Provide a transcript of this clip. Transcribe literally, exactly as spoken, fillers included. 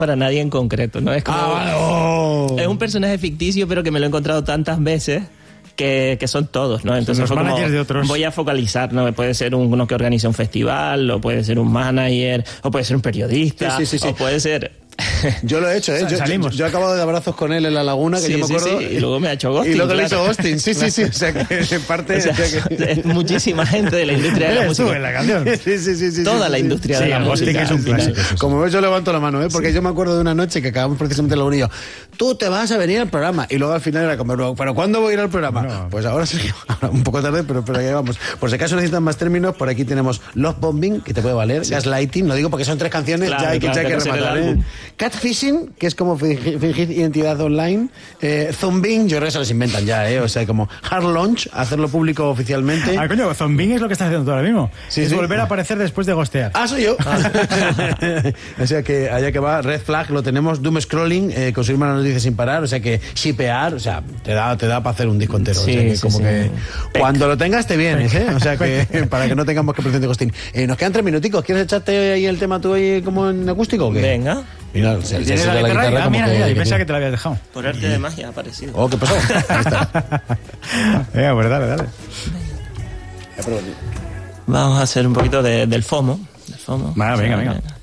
para nadie en concreto, ¿no? Es como... Ah, oh. Es un personaje ficticio, pero que me lo he encontrado tantas veces que, que son todos, ¿no? Entonces Son los fue como, managers de otros. voy a focalizar, ¿no? Puede ser uno que organiza un festival, o puede ser un manager, o puede ser un periodista, Sí, sí, sí, sí. o puede ser... Yo lo he hecho, ¿eh? Yo, yo, yo he acabado de abrazos con él en la laguna, que sí, yo me sí, acuerdo. sí. Y luego me ha hecho ghosting. Y luego claro. le hizo ghosting, sí, sí, sí. O sea, que en parte... O sea, o sea que... es muchísima gente de la industria de la Eres tú música. en la canción. Sí, sí, sí, sí, Toda sí, la sí. industria Sí, de la el ghosting música. es un al final. clásico. Eso sí. Como ves, yo levanto la mano, ¿eh? Porque sí. yo me acuerdo de una noche que acabamos precisamente la unillo. Tú te vas a venir al programa. Y luego al final era como, ¿pero cuándo voy a ir al programa? No. Pues ahora sí, ahora un poco tarde, pero, pero ahí vamos. Por si acaso necesitan más términos, por aquí tenemos Love Bombing, que te puede valer, sí. Gaslighting, lo digo porque son tres canciones, Claro, ya hay que, claro, ya hay que que no sea rematar. el ¿eh? álbum. Catfishing, que es como fingir, fingir identidad online. Eh, Zombing, yo creo que se los inventan ya, ¿eh? O sea, como hard launch, hacerlo público oficialmente. Ah, coño, zombing es lo que estás haciendo tú ahora mismo. Sí, es sí. volver a aparecer después de gostear. Ah, soy yo. O sea que allá que va, red flag lo tenemos, doom scrolling, eh, conseguir malas noticias sin parar, o sea que shipear, o sea, te da, te da para hacer un disco entero. Sí, o sea que sí, como sí. que Pec. cuando lo tengas te vienes, ¿eh? O sea que para que no tengamos que presentar Costín. Eh, nos quedan tres minuticos, ¿quieres echarte ahí el tema tú ahí como en acústico o qué? Venga, Mira, se, se ¿Tienes sube la la guitarra? guitarra Ah, como mira, que, mira, yo que pensaba sí. que te la habías dejado. por arte de magia ha aparecido. Oh, ¿qué pasó? Ahí está. Venga, pues dale, dale. Vamos a hacer un poquito de, del FOMO. Del FOMO. Va, venga, O sea, venga.